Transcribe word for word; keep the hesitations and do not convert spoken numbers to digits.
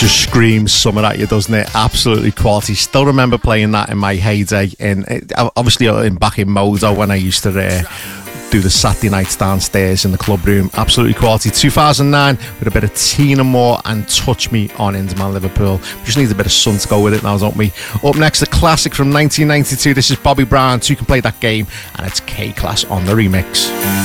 just screams summer at you, doesn't it? Absolutely quality. Still remember playing that in my heyday, in obviously in back in Modo when I used to uh, do the Saturday nights downstairs in the club room. Absolutely quality. two thousand nine with a bit of Tina Moore and Touch Me on Inderman Liverpool. We just need a bit of sun to go with it now, don't we? Up next, a classic from nineteen ninety-two. This is Bobby Brown. Two Can Play That Game, and it's K-Class on the remix.